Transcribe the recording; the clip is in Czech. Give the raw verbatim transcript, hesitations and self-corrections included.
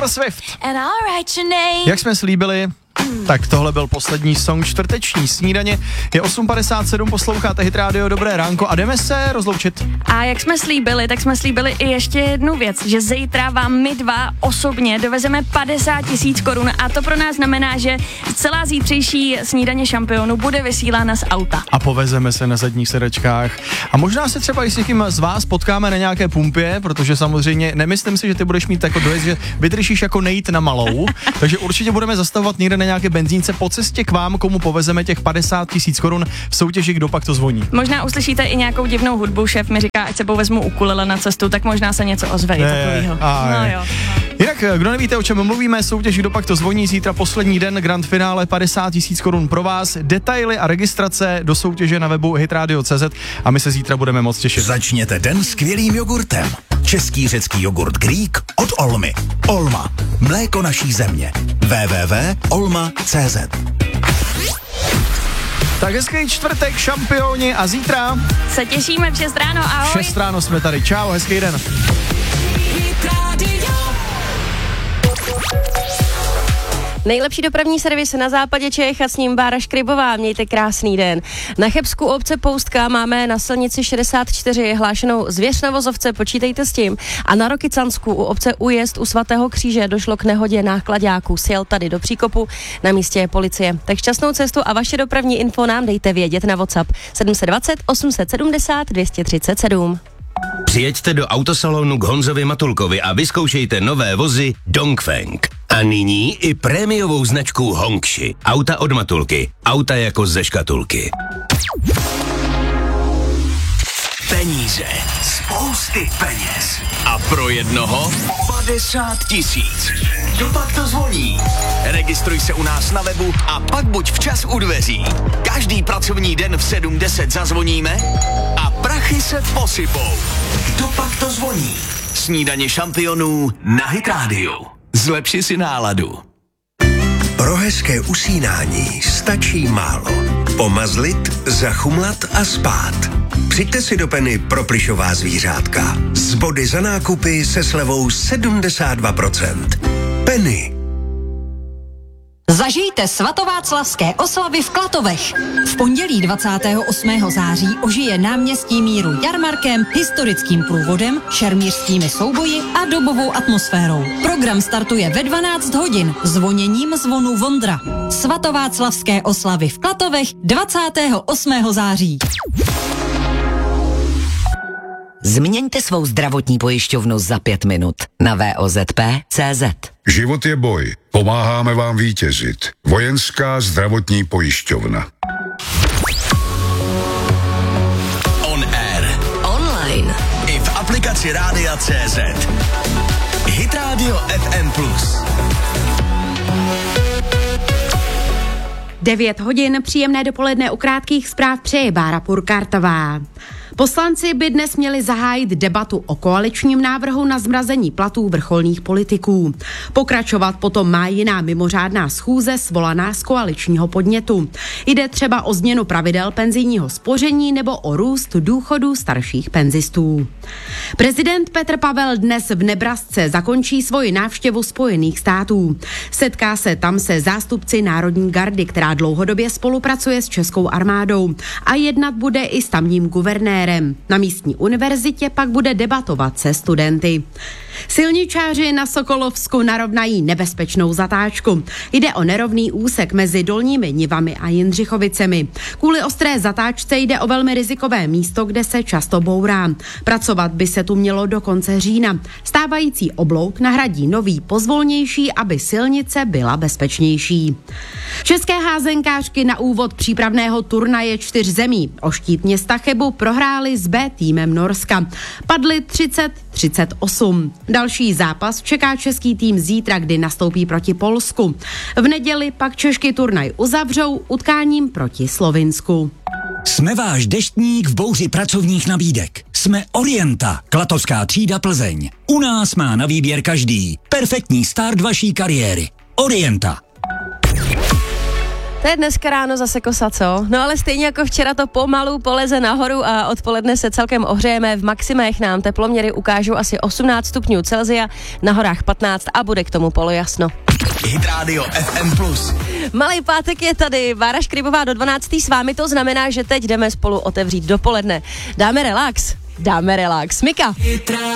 Taylor Swift. Jak jsme slíbili, tak tohle byl poslední song čtvrteční snídaně. Je osm padesát sedm, posloucháte Hit Radio, dobré ránko a jdeme se rozloučit. A jak jsme slíbili, tak jsme slíbili i ještě jednu věc, že zítra vám my dva osobně dovezeme padesát tisíc korun a to pro nás znamená, že celá zítřejší snídaně šampionu bude vysílána z auta. A povezeme se na zadních sedačkách. A možná se třeba i s někým z vás potkáme na nějaké pumpě, protože samozřejmě nemyslím si, že ty budeš mít jako dojezd, že vydržíš jako nejít na malou, takže určitě budeme zastavovat někde na nějaké benzínce po cestě k vám, komu povezeme těch padesát tisíc korun v soutěži Kdo pak to zvoní. Možná uslyšíte i nějakou divnou hudbu, šéf mi říká, ať sebou vezmu ukulele na cestu, tak možná se něco ozve i takovýho. No jo. Jinak, kdo nevíte, o čem mluvíme, soutěž Kdo pak to zvoní, zítra poslední den, grand finále, padesát tisíc korun pro vás, detaily a registrace do soutěže na webu hitradio tečka cé zet a my se zítra budeme moc těšit. Začněte den skvělým jogurtem. Český řecký jogurt Greek od Olmy. Olma. Mléko naší země. w w w tečka olma tečka cé zet. Tak hezký čtvrtek, šampioni, a zítra se těšíme v šest ráno, ahoj. šest ráno jsme tady, čau, hezký den. Nejlepší dopravní servis na západě Čech a s ním Bára Škrybová. Mějte krásný den. Na Chebsku u obce Poustka máme na silnici šedesát čtyři hlášenou zvěř na vozovce, počítejte s tím. A na Rokycansku u obce Újezd u Svatého kříže došlo k nehodě náklaďáků. Sjel tady do příkopu, na místě je policie. Tak šťastnou cestu a vaše dopravní info nám dejte vědět na WhatsApp sedm dva nula osm sedm nula dvě tři sedm. Přijeďte do autosalonu k Honzovi Matulkovi a vyzkoušejte nové vozy Dongfeng. A nyní i prémiovou značku Hongshi. Auta od Matulky. Auta jako ze škatulky. Peníze. Spousty peněz. A pro jednoho padesát tisíc. Kdo pak to zvoní? Registruj se u nás na webu a pak buď včas u dveří. Každý pracovní den v sedm deset zazvoníme a prachy se posypou. Kdo pak to zvoní? Snídaně šampionů na Hit Radio. Zlepši si náladu. Pro hezké usínání stačí málo. Pomazlit, zachumlat a spát. Přijďte si do Penny pro plyšová zvířátka. Z body za nákupy se slevou sedmdesát dva procent. Penny. Zažijte svatováclavské oslavy v Klatovech. V pondělí dvacátého osmého září ožije náměstí Míru jarmarkem, historickým průvodem, šermířskými souboji a dobovou atmosférou. Program startuje ve dvanáct hodin zvoněním zvonu Vondra. Svatováclavské oslavy v Klatovech dvacátého osmého září. Změňte svou zdravotní pojišťovnu za pět minut na v o zet p tečka cé zet. Život je boj. Pomáháme vám vítězit. Vojenská zdravotní pojišťovna. On air. Online. I v aplikaci Rádia tečka cé zet. Hit Radio ef em plus. devět hodin, příjemné dopoledne, u krátkých zpráv přeje Bára Purkartová. Poslanci by dnes měli zahájit debatu o koaličním návrhu na zmrazení platů vrcholných politiků. Pokračovat potom má jiná mimořádná schůze svolaná z koaličního podnětu. Jde třeba o změnu pravidel penzijního spoření nebo o růst důchodů starších penzistů. Prezident Petr Pavel dnes v Nebrasce zakončí svoji návštěvu Spojených států. Setká se tam se zástupci Národní gardy, která dlouhodobě spolupracuje s českou armádou, a jednat bude i s tamním guvernérem. Na místní univerzitě pak bude debatovat se studenty. Silničáři na Sokolovsku narovnají nebezpečnou zatáčku. Jde o nerovný úsek mezi Dolními Nivami a Jindřichovicemi. Kvůli ostré zatáčce jde o velmi rizikové místo, kde se často bourá. Pracovat by se tu mělo do konce října. Stávající oblouk nahradí nový, pozvolnější, aby silnice byla bezpečnější. České házenkářky na úvod přípravného turnaje čtyř zemí o štít města Chebu prohrály s B týmem Norska. Padly třicet třicet osm. Další zápas čeká český tým zítra, kdy nastoupí proti Polsku. V neděli pak Češky turnaj uzavřou utkáním proti Slovinsku. Jsme váš deštník v bouři pracovních nabídek. Jsme Orienta, klatovská třída Plzeň. U nás má na výběr každý. Perfektní start vaší kariéry. Orienta. To je dneska ráno zase kosa, co? No ale stejně jako včera to pomalu poleze nahoru a odpoledne se celkem ohřejeme. V maximech nám teploměry ukážou asi osmnáct stupňů Celsia, na horách patnáct a bude k tomu polojasno. Hit Radio F M plus. Malý pátek je tady, Bára Škrybová do dvanácté s vámi, to znamená, že teď jdeme spolu otevřít dopoledne. Dáme relax? Dáme relax. Mika.